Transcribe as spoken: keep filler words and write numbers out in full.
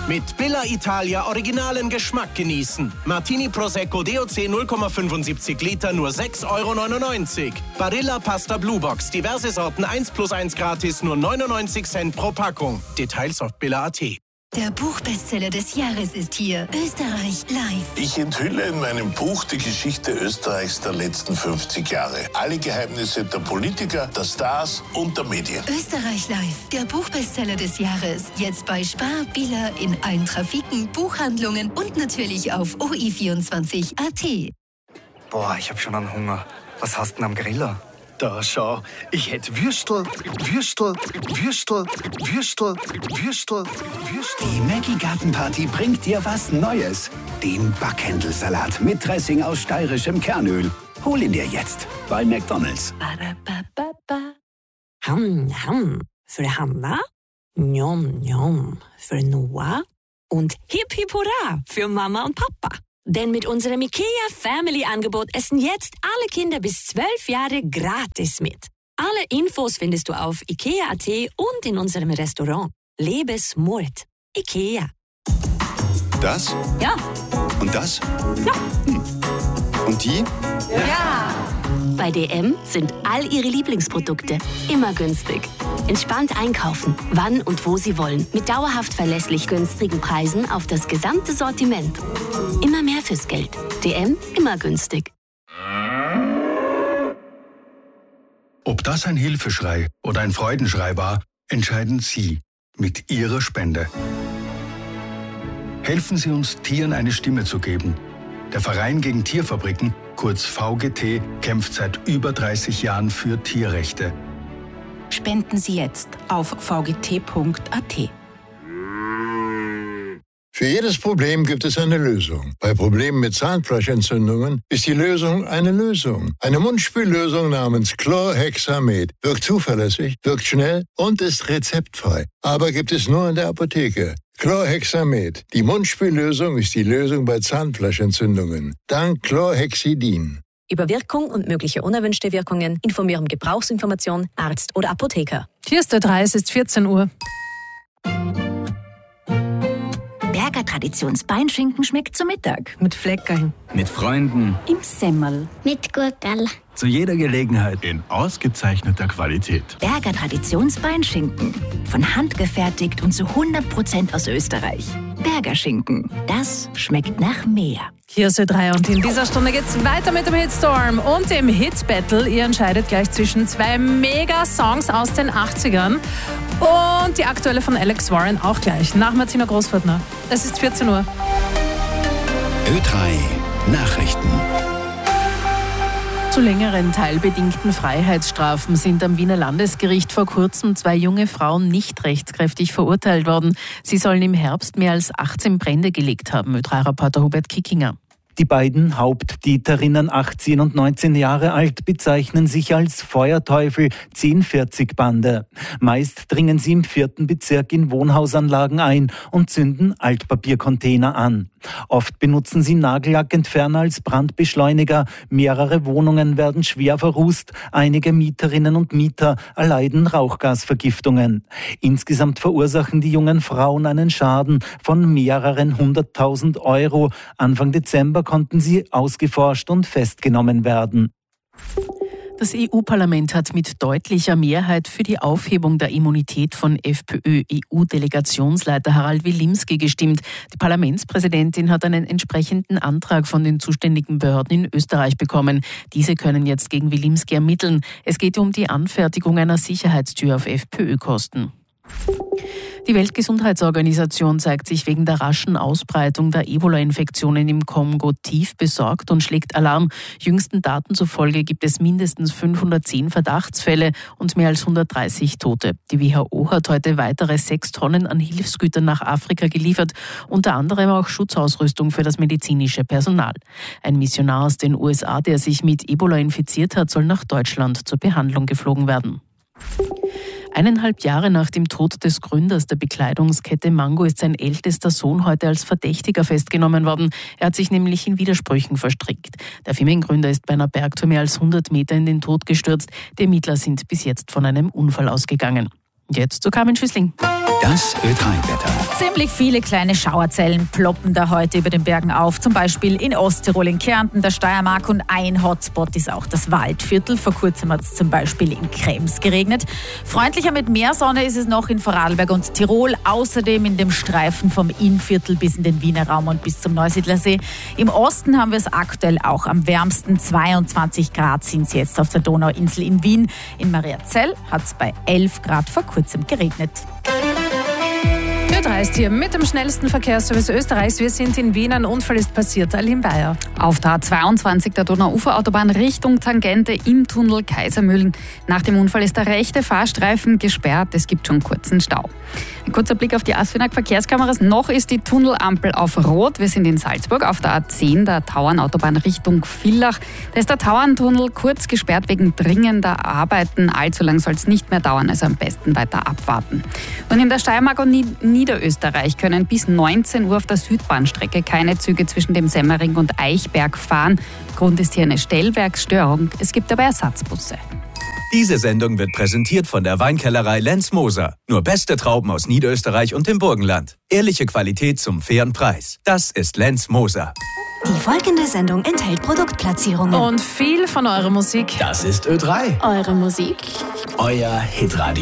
Mit Billa Italia originalen Geschmack genießen. Martini Prosecco D O C null Komma fünfundsiebzig Liter nur sechs Euro neunundneunzig. Barilla Pasta Blue Box, diverse Sorten eins plus eins gratis, nur neunundneunzig Cent pro Packung. Details auf billa punkt at. Der Buchbestseller des Jahres ist hier. Österreich live. Ich enthülle in meinem Buch die Geschichte Österreichs der letzten fünfzig Jahre. Alle Geheimnisse der Politiker, der Stars und der Medien. Österreich live. Der Buchbestseller des Jahres. Jetzt bei Spar, Billa, in allen Trafiken, Buchhandlungen und natürlich auf O I vierundzwanzig Punkt at. Boah, ich hab schon einen Hunger. Was hast du denn am Griller? Da schau, ich hätte Würstel, Würstel, Würstel, Würstel, Würstel, Würstel. Die Maggi Gartenparty bringt dir was Neues. Den Backhändelsalat mit Dressing aus steirischem Kernöl. Hol ihn dir jetzt bei McDonald's. Ham, ham. Für Hanna, njom, njom. Für Noah und hip, hip, hurra für Mama und Papa. Denn mit unserem IKEA Family Angebot essen jetzt alle Kinder bis zwölf Jahre gratis mit. Alle Infos findest du auf ikea punkt at und in unserem Restaurant. Lebe smart. IKEA. Das? Ja. Und das? Ja. Hm. Und die? Ja. Bei D M sind all ihre Lieblingsprodukte immer günstig. Entspannt einkaufen, wann und wo Sie wollen. Mit dauerhaft verlässlich günstigen Preisen auf das gesamte Sortiment. Immer mehr fürs Geld. D M, immer günstig. Ob das ein Hilfeschrei oder ein Freudenschrei war, entscheiden Sie mit Ihrer Spende. Helfen Sie uns, Tieren eine Stimme zu geben. Der Verein gegen Tierfabriken, kurz V G T, kämpft seit über dreißig Jahren für Tierrechte. Spenden Sie jetzt auf v g t punkt a t. Für jedes Problem gibt es eine Lösung. Bei Problemen mit Zahnfleischentzündungen ist die Lösung eine Lösung. Eine Mundspüllösung namens Chlorhexamed wirkt zuverlässig, wirkt schnell und ist rezeptfrei. Aber gibt es nur in der Apotheke. Chlorhexamed. Die Mundspüllösung ist die Lösung bei Zahnfleischentzündungen. Dank Chlorhexidin. Über Wirkung und mögliche unerwünschte Wirkungen informieren Gebrauchsinformation, Arzt oder Apotheker. Hier ist der drei, es ist vierzehn Uhr. Berger Traditionsbeinschinken schmeckt zu Mittag. Mit Fleckerln. Mit Freunden. Im Semmel. Mit Gurkerl. Zu jeder Gelegenheit. In ausgezeichneter Qualität. Berger Traditionsbeinschinken. Von Hand gefertigt und zu hundert Prozent aus Österreich. Berger Schinken. Das schmeckt nach mehr. Hier ist der drei und in dieser Stunde geht's weiter mit dem Hitstorm und dem Hit-Battle. Ihr entscheidet gleich zwischen zwei Mega-Songs aus den achtzigern und die aktuelle von Alex Warren auch gleich. Nach Martina Großfurtner. Es ist vierzehn Uhr. Ö drei Nachrichten. Zu längeren teilbedingten Freiheitsstrafen sind am Wiener Landesgericht vor kurzem zwei junge Frauen nicht rechtskräftig verurteilt worden. Sie sollen im Herbst mehr als achtzehn Brände gelegt haben, Ö drei Reporter Hubert Kickinger. Die beiden Haupttäterinnen, achtzehn und neunzehn Jahre alt, bezeichnen sich als Feuerteufel zehn vierzig Bande. Meist dringen sie im vierten Bezirk in Wohnhausanlagen ein und zünden Altpapiercontainer an. Oft benutzen sie Nagellackentferner als Brandbeschleuniger. Mehrere Wohnungen werden schwer verrußt. Einige Mieterinnen und Mieter erleiden Rauchgasvergiftungen. Insgesamt verursachen die jungen Frauen einen Schaden von mehreren hunderttausend Euro. Anfang Dezember konnten sie ausgeforscht und festgenommen werden. Das E U-Parlament hat mit deutlicher Mehrheit für die Aufhebung der Immunität von FPÖ-E U-Delegationsleiter Harald Wilimski gestimmt. Die Parlamentspräsidentin hat einen entsprechenden Antrag von den zuständigen Behörden in Österreich bekommen. Diese können jetzt gegen Wilimski ermitteln. Es geht um die Anfertigung einer Sicherheitstür auf FPÖ-Kosten. Die Weltgesundheitsorganisation zeigt sich wegen der raschen Ausbreitung der Ebola-Infektionen im Kongo tief besorgt und schlägt Alarm. Jüngsten Daten zufolge gibt es mindestens fünfhundertzehn Verdachtsfälle und mehr als hundertdreißig Tote. Die W H O hat heute weitere sechs Tonnen an Hilfsgütern nach Afrika geliefert, unter anderem auch Schutzausrüstung für das medizinische Personal. Ein Missionar aus den U S A, der sich mit Ebola infiziert hat, soll nach Deutschland zur Behandlung geflogen werden. Eineinhalb Jahre nach dem Tod des Gründers der Bekleidungskette Mango ist sein ältester Sohn heute als Verdächtiger festgenommen worden. Er hat sich nämlich in Widersprüchen verstrickt. Der Firmengründer ist bei einer Bergtour mehr als hundert Meter in den Tod gestürzt. Die Ermittler sind bis jetzt von einem Unfall ausgegangen. Jetzt zu Carmen Schüssling. Das Ö drei Wetter. Ziemlich viele kleine Schauerzellen ploppen da heute über den Bergen auf. Zum Beispiel in Osttirol, in Kärnten, der Steiermark, und ein Hotspot ist auch das Waldviertel. Vor kurzem hat es zum Beispiel in Krems geregnet. Freundlicher mit mehr Sonne ist es noch in Vorarlberg und Tirol. Außerdem in dem Streifen vom Innviertel bis in den Wiener Raum und bis zum Neusiedlersee. Im Osten haben wir es aktuell auch am wärmsten. zweiundzwanzig Grad sind es jetzt auf der Donauinsel in Wien. In Mariazell hat es bei elf Grad vor kurzem geregnet. Ö drei ist hier mit dem schnellsten Verkehrsservice Österreichs. Wir sind in Wien, ein Unfall ist passiert. Aline Bayer. Auf der A zweiundzwanzig der Donauuferautobahn Richtung Tangente im Tunnel Kaisermühlen. Nach dem Unfall ist der rechte Fahrstreifen gesperrt. Es gibt schon kurzen Stau. Ein kurzer Blick auf die Asfinag Verkehrskameras. Noch ist die Tunnelampel auf Rot. Wir sind in Salzburg auf der A zehn der Tauernautobahn Richtung Villach. Da ist der Tauerntunnel kurz gesperrt wegen dringender Arbeiten. Allzu lang soll es nicht mehr dauern, also am besten weiter abwarten. Und in der Steiermark und Niederösterreich können bis neunzehn Uhr auf der Südbahnstrecke keine Züge zwischen dem Semmering und Eichberg fahren. Grund ist hier eine Stellwerksstörung. Es gibt aber Ersatzbusse. Diese Sendung wird präsentiert von der Weinkellerei Lenz Moser. Nur beste Trauben aus Niederösterreich und dem Burgenland. Ehrliche Qualität zum fairen Preis. Das ist Lenz Moser. Die folgende Sendung enthält Produktplatzierungen. Und viel von eurer Musik. Das ist Ö drei. Eure Musik. Euer Hitradio.